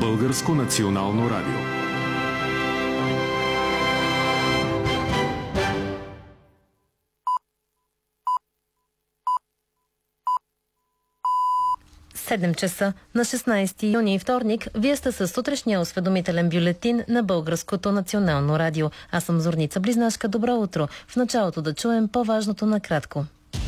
Българско национално радио. Седем часа на 16 юни, вторник. Вие сте със сутрешния осведомителен бюлетин на Българското национално радио. Аз съм Зорница Близнашка. Добро утро. В началото да чуем по-важното накратко.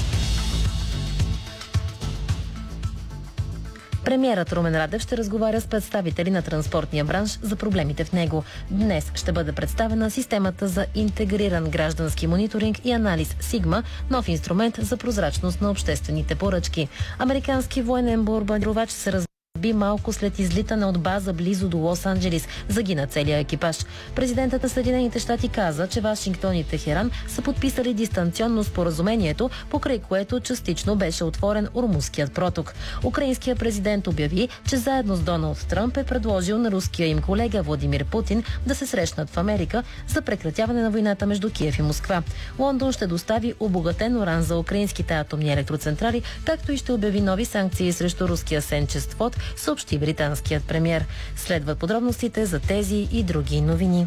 Премиерът Румен Радев ще разговаря с представители на транспортния бранш за проблемите в него. Днес ще бъде представена системата за интегриран граждански мониторинг и анализ Сигма, нов инструмент за прозрачност на обществените поръчки. Американски военен бомбардировач се разби малко след излитане от база близо до Лос-Анджелис. Загина целият екипаж. Президентът на Съединените щати каза, че Вашингтон и Техеран са подписали дистанционно споразумението, покрай което частично беше отворен Ормузският проток. Украинският президент обяви, че заедно с Доналд Тръмп е предложил на руския им колега Владимир Путин да се срещнат в Америка за прекратяване на войната между Киев и Москва. Лондон ще достави обогатен уран за украинските атомни електроцентрали, както и ще обяви нови санкции срещу руския сенчествод, съобщи британският премиер. Следват подробностите за тези и други новини.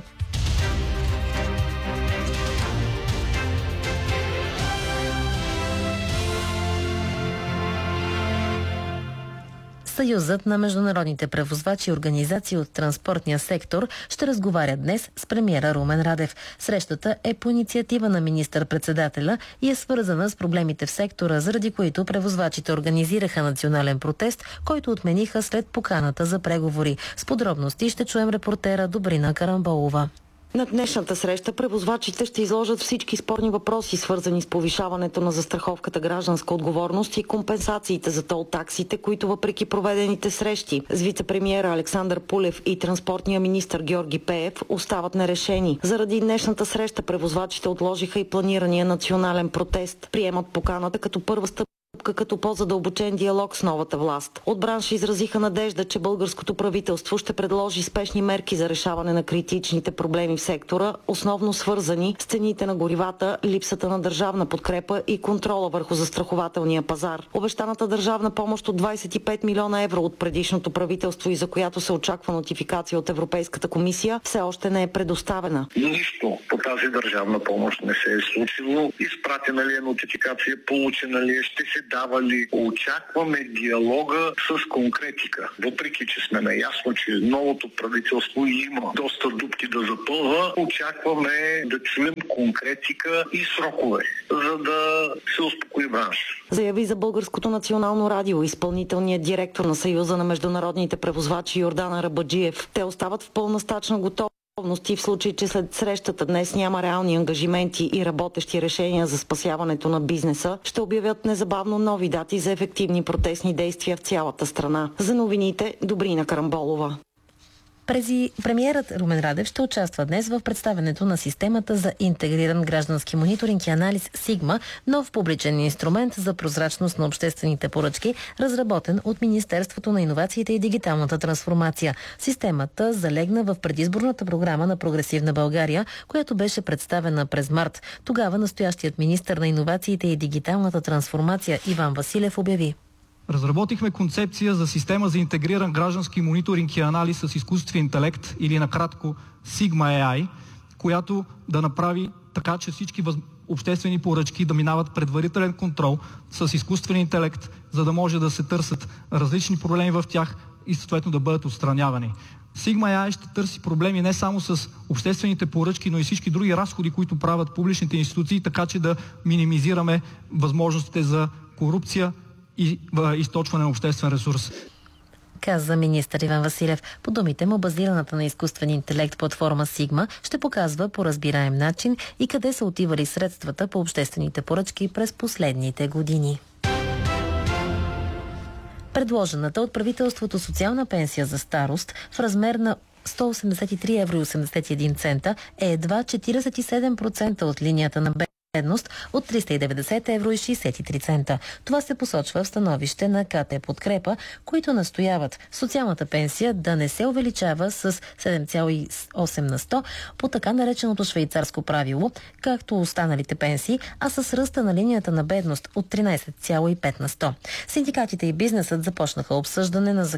Съюзът на международните превозвачи и организации от транспортния сектор ще разговаря днес с премиера Румен Радев. Срещата е по инициатива на министър-председателя и е свързана с проблемите в сектора, заради които превозвачите организираха национален протест, който отмениха след поканата за преговори. С подробности ще чуем репортера Добрина Карамболова. На днешната среща превозвачите ще изложат всички спорни въпроси, свързани с повишаването на застраховката гражданска отговорност и компенсациите за тол таксите, които въпреки проведените срещи с вице-премиера Александър Пулев и транспортния министър Георги Пеев остават нерешени. Заради днешната среща превозвачите отложиха и планирания национален протест. Приемат поканата като първа стъпка като по-задълбочен диалог с новата власт. От бранша изразиха надежда, че българското правителство ще предложи спешни мерки за решаване на критичните проблеми в сектора, основно свързани с цените на горивата, липсата на държавна подкрепа и контрола върху застрахователния пазар. Обещаната държавна помощ от 25 милиона евро от предишното правителство и за която се очаква нотификация от Европейската комисия, все още не е предоставена. Нищо по тази държавна помощ не се е случило. Изпратена ли е нотификация, получена ли е, ще се дава ли? Очакваме диалога с конкретика. Въпреки че сме наясно, че новото правителство има доста дупки да запълва, очакваме да чуем конкретика и срокове, за да се успокои бранш. Заяви за Българското национално радио изпълнителният директор на Съюза на международните превозвачи Йордан Арабаджиев. Те остават в пълна стачна готовност и в случай, че след срещата днес няма реални ангажименти и работещи решения за спасяването на бизнеса, ще обявят незабавно нови дати за ефективни протестни действия в цялата страна. За новините, Добрина Карамболова. Премиерът Румен Радев ще участва днес в представянето на системата за интегриран граждански мониторинг и анализ Сигма, нов публичен инструмент за прозрачност на обществените поръчки, разработен от Министерството на иновациите и дигиталната трансформация. Системата залегна в предизборната програма на Прогресивна България, която беше представена през март. Тогава настоящият министър на иновациите и дигиталната трансформация Иван Василев обяви: разработихме концепция за система за интегриран граждански мониторинг и анализ с изкуствен интелект, или накратко Sigma AI, която да направи така, че всички обществени поръчки да минават предварителен контрол с изкуствен интелект, за да може да се търсят различни проблеми в тях и съответно да бъдат отстранявани. Sigma AI ще търси проблеми не само с обществените поръчки, но и всички други разходи, които правят публичните институции, така че да минимизираме възможностите за корупция и източване на обществен ресурс. Каза министър Иван Василев. По думите му, базираната на изкуствен интелект платформа Sigma ще показва по разбираем начин и къде са отивали средствата по обществените поръчки през последните години. Предложената от правителството социална пенсия за старост в размер на 183,81 евро е едва 47% от линията на бедност от 390,63 евро. Това се посочва в становище на КТ Подкрепа, които настояват социалната пенсия да не се увеличава с 7,8 на 100 по така нареченото швейцарско правило, както останалите пенсии, а с ръста на линията на бедност от 13,5 на 100. Синдикатите и бизнесът започнаха обсъждане на